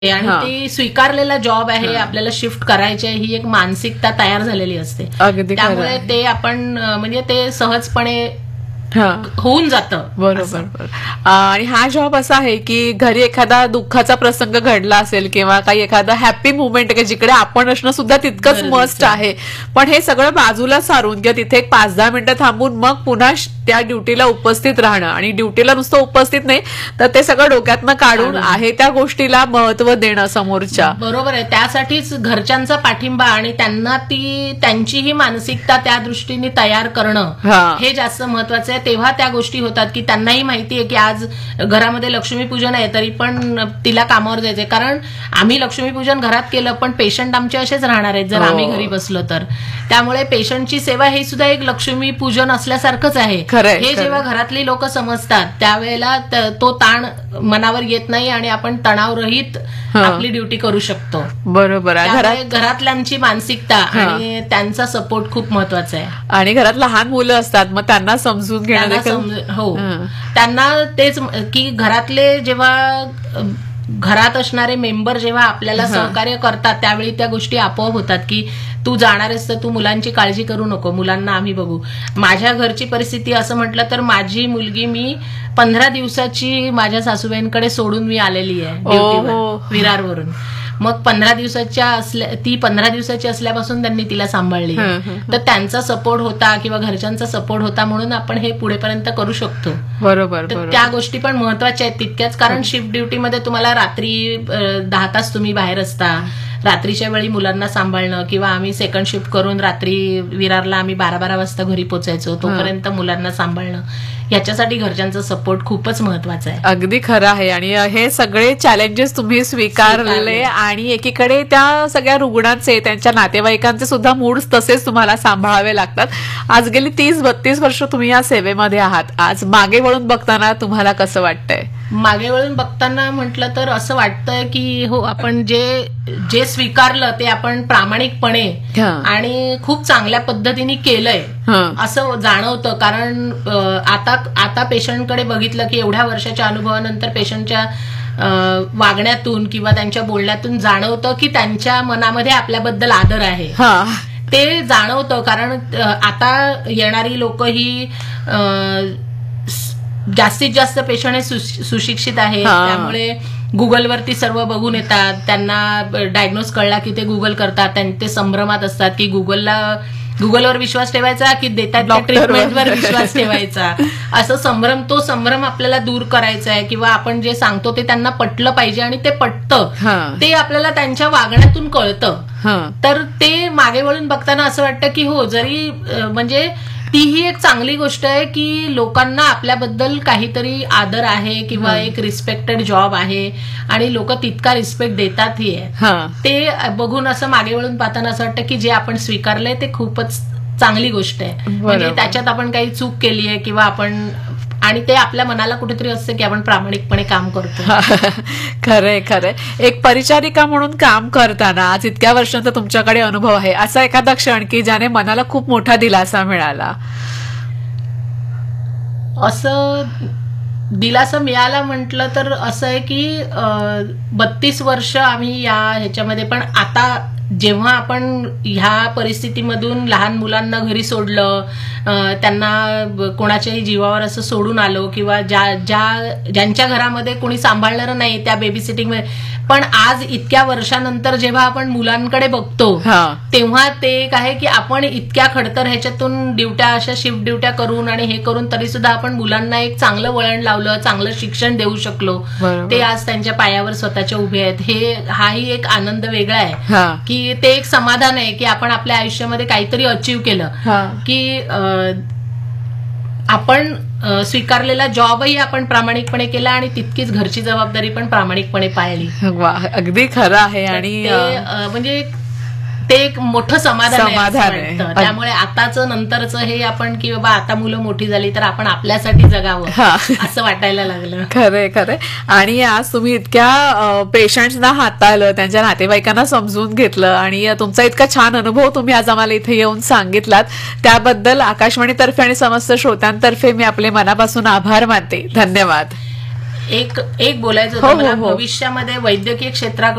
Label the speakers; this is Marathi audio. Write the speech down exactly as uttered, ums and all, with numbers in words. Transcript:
Speaker 1: आणि ते स्वीकारलेला जॉब आहे, आपल्याला शिफ्ट करायची आहे, ही एक मानसिकता तयार झालेली असते. त्यामुळे ते आपण म्हणजे ते सहजपणे होऊन जातं.
Speaker 2: बरोबर. आणि हा जॉब असा आहे की घरी एखादा दुःखाचा प्रसंग घडला असेल किंवा काही एखादा हॅपी मुवमेंट आहे जिकडे आपण असणं सुद्धा तितकंच मस्ट आहे, पण हे सगळं बाजूला सारून किंवा तिथे एक पाच दहा मिनिटं थांबून मग पुन्हा त्या ड्युटीला उपस्थित राहणं, आणि ड्युटीला नुसतं उपस्थित नाही तर ते सगळं डोक्यातनं काढून आहे त्या गोष्टीला महत्व देणं समोरच्या.
Speaker 1: बरोबर आहे. त्यासाठीच घरच्यांचा पाठिंबा आणि त्यांना ती त्यांचीही मानसिकता त्या दृष्टीने तयार करणं हे जास्त महत्वाचं आहे. तेव्हा त्या गोष्टी होतात की त्यांनाही माहिती आहे की आज घरामध्ये लक्ष्मीपूजन आहे तरी पण तिला कामावर जायचंय, कारण आम्ही लक्ष्मीपूजन घरात केलं पण पेशंट आमचे असेच राहणार आहेत जर आम्ही घरी बसलो तर. त्यामुळे पेशंटची सेवा हे सुद्धा एक लक्ष्मीपूजन असल्यासारखंच आहे. हे जेव्हा घरातली लोक समजतात त्यावेळेला तो ताण मनावर येत नाही आणि आपण तणावरहित आपली ड्युटी करू शकतो.
Speaker 2: बरोबर आहे.
Speaker 1: घरातल्यांची मानसिकता आणि त्यांचा सपोर्ट खूप महत्वाचा आहे.
Speaker 2: आणि घरात लहान मुलं असतात मग त्यांना समजून घेणं.
Speaker 1: हो, त्यांना तेच की घरातले जेव्हा घरात असणारे मेंबर जेव्हा आपल्याला सहकार्य करतात त्यावेळी त्या गोष्टी आपोआप होतात की तू जाणार आहेस तर तू मुलांची काळजी करू नको, मुलांना आम्ही बघू. माझ्या घरची परिस्थिती असं म्हटलं तर माझी मुलगी मी पंधरा दिवसाची माझ्या सासूबाईंकडे सोडून मी आलेली आहे ड्युटीवर विरारवरून. मग पंधरा दिवसाच्या असल्या ती पंधरा दिवसाची असल्यापासून त्यांनी तिला सांभाळली. तर त्यांचा सपोर्ट होता किंवा घरच्यांचा सपोर्ट होता म्हणून आपण हे पुढेपर्यंत करू शकतो.
Speaker 2: बरोबर.
Speaker 1: त्या गोष्टी पण महत्वाच्या आहेत तितक्याच, कारण शिफ्ट ड्युटीमध्ये तुम्हाला रात्री दहा तास तुम्ही बाहेर असता, रात्रीच्या वेळी मुलांना सांभाळणं, किंवा आम्ही सेकंड शिफ्ट करून रात्री विरारला आम्ही बारा बारा वाजता घरी पोचायचो, तोपर्यंत मुलांना सांभाळणं, याच्यासाठी घरच्यांचा सपोर्ट खूपच महत्वाचा आहे.
Speaker 2: अगदी खरं आहे. आणि हे सगळे चॅलेंजेस तुम्ही स्वीकारले आणि एकीकडे त्या सगळ्या रुग्णांचे त्यांच्या नातेवाईकांचे सुद्धा मूड तसेच तुम्हाला सांभाळावे लागतात. आज गेली तीस बत्तीस वर्ष तुम्ही या सेवेमध्ये आहात. आज मागे वळून बघताना तुम्हाला कसं वाटतंय?
Speaker 1: मागे वळून बघताना म्हटलं तर असं वाटतंय की हो, आपण जे जे स्वीकारलं ते आपण प्रामाणिकपणे आणि खूप चांगल्या पद्धतीने केलंय असं जाणवतं. कारण आता आता पेशंटकडे बघितलं की एवढ्या वर्षाच्या अनुभवानंतर पेशंटच्या वागण्यातून किंवा त्यांच्या बोलण्यातून जाणवतं की त्यांच्या मनामध्ये आपल्याबद्दल आदर आहे. ते जाणवतं. कारण आता येणारी लोक ही जास्तीत जास्त पेशंट हे सुशिक्षित आहेत, त्यामुळे गुगलवरती सर्व बघून येतात. त्यांना डायग्नोज कळला की ते गुगल करतात, ते संभ्रमात असतात की गुगलला गुगलवर विश्वास ठेवायचा की देतात त्या ट्रीटमेंटवर विश्वास ठेवायचा, असं संभ्रम तो संभ्रम आपल्याला दूर करायचा आहे. किंवा आपण जे सांगतो ते त्यांना पटलं पाहिजे आणि ते पटतं ते आपल्याला त्यांच्या वागण्यातून कळतं. तर ते मागे वळून बघताना असं वाटतं की हो, जरी म्हणजे तीही एक चांगली गोष्ट आहे की लोकांना आपल्याबद्दल काहीतरी आदर आहे किंवा एक रिस्पेक्टेड जॉब आहे आणि लोक तितका रिस्पेक्ट देतातही आहे. ते बघून असं मागे वळून पाहताना असं वाटतं की जे आपण स्वीकारलंय ते खूपच चांगली गोष्ट आहे. म्हणजे त्याच्यात आपण काही चूक केली आहे किंवा आपण, आणि ते आपल्या मनाला कुठेतरी असतं की आपण प्रामाणिकपणे काम करतो.
Speaker 2: खरंय खरंय. एक परिचारिका म्हणून काम करताना आज इतक्या वर्षांचा तुमच्याकडे अनुभव आहे, असा एखादा क्षण की ज्याने मनाला खूप मोठा दिलासा मिळाला? असं
Speaker 1: दिलासा मिळाला म्हटलं तर असं आहे की बत्तीस वर्ष आम्ही या ह्याच्यामध्ये, पण आता जेव्हा आपण ह्या परिस्थितीमधून लहान मुलांना घरी सोडलं, त्यांना कोणाच्याही जीवावर असं सोडून आलो किंवा ज्या ज्या ज्यांच्या घरामध्ये कोणी सांभाळणारं नाही त्या बेबी सिटिंग, पण आज इतक्या वर्षानंतर जेव्हा आपण मुलांकडे बघतो तेव्हा ते एक आहे की आपण इतक्या खडतर ह्याच्यातून ड्युट्या, अशा शिफ्ट ड्युट्या करून आणि हे करून तरी सुद्धा आपण मुलांना एक चांगलं वळण लावलं, चांगलं शिक्षण देऊ शकलो. ते आज त्यांच्या पायावर स्वतःच्या उभे आहेत. हे हाही एक आनंद वेगळा आहे की ते एक समाधान आहे की आपण आपल्या आयुष्यामध्ये काहीतरी अचीव्ह केलं, की आपण स्वीकारलेला जॉबही आपण प्रामाणिकपणे केला आणि तितकीच घरची जबाबदारी पण प्रामाणिकपणे पाळली.
Speaker 2: अगदी खरं आहे. आणि
Speaker 1: म्हणजे ते एक मोठं समाधान आहे. त्यामुळे आताच नंतरच हे आपण की बाबा आता मुलं मोठी झाली तर आपण आपल्यासाठी जगावं असं वाटायला लागलं.
Speaker 2: खरंय खरंय. आणि आज तुम्ही इतक्या पेशंट्सना हाताळलं, त्यांच्या नातेवाईकांना समजून घेतलं आणि तुमचा इतका छान अनुभव तुम्ही आज आम्हाला इथे येऊन सांगितलात, त्याबद्दल आकाशवाणीतर्फे आणि समस्त श्रोत्यांतर्फे मी आपले मनापासून आभार मानते. धन्यवाद.
Speaker 1: एक एक बोलायचं
Speaker 2: हो,
Speaker 1: होतं
Speaker 2: हो,
Speaker 1: मला
Speaker 2: हो.
Speaker 1: भविष्यामध्ये वैद्यकीय क्षेत्राकडे